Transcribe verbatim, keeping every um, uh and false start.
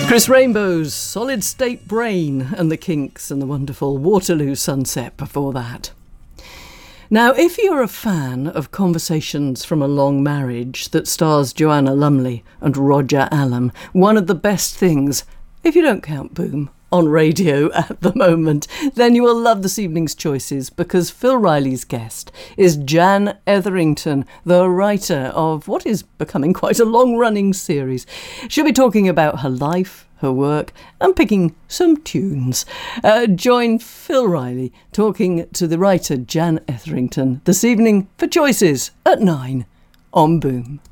Chris Rainbow's Solid State Brain and the Kinks and the wonderful Waterloo Sunset before that. Now, if you're a fan of Conversations from a Long Marriage that stars Joanna Lumley and Roger Allam, one of the best things, if you don't count Boom, on radio at the moment, then you will love this evening's choices, because Phil Riley's guest is Jan Etherington, the writer of what is becoming quite a long-running series. She'll be talking about her life, her work, and picking some tunes. Uh, join Phil Riley talking to the writer Jan Etherington this evening for Choices at nine on Boom.